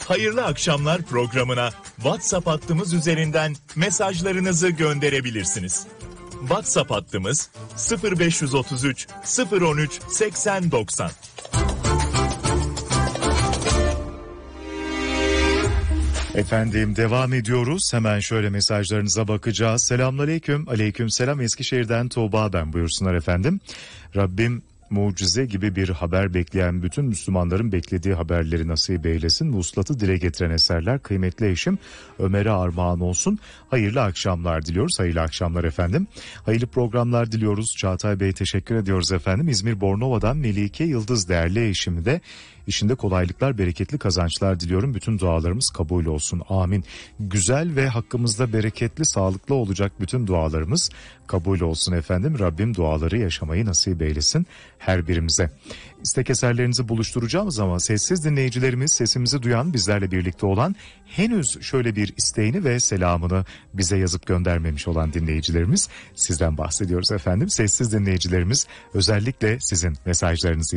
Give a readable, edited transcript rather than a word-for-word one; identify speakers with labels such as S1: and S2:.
S1: Hayırlı akşamlar programına WhatsApp hattımız üzerinden mesajlarınızı gönderebilirsiniz. WhatsApp hattımız 0533 013 8090.
S2: Efendim devam ediyoruz. Hemen şöyle mesajlarınıza bakacağız. Selamünaleyküm. Aleykümselam. Eskişehir'den Tuğba ben. Buyursunlar efendim. Rabbim mucize gibi bir haber bekleyen bütün Müslümanların beklediği haberleri nasip eylesin. Vuslatı dile getiren eserler kıymetli eşim Ömer'e armağan olsun. Hayırlı akşamlar diliyoruz. Hayırlı akşamlar efendim. Hayırlı programlar diliyoruz. Çağatay Bey teşekkür ediyoruz efendim. İzmir Bornova'dan Melike Yıldız değerli eşimi de İşinde kolaylıklar, bereketli kazançlar diliyorum. Bütün dualarımız kabul olsun. Amin. Güzel ve hakkımızda bereketli, sağlıklı olacak bütün dualarımız kabul olsun efendim. Rabbim duaları yaşamayı nasip eylesin her birimize. İstek eserlerinizi buluşturacağız ama sessiz dinleyicilerimiz, sesimizi duyan, bizlerle birlikte olan, henüz şöyle bir isteğini ve selamını bize yazıp göndermemiş olan dinleyicilerimiz, sizden bahsediyoruz efendim. Sessiz dinleyicilerimiz özellikle sizin mesajlarınızı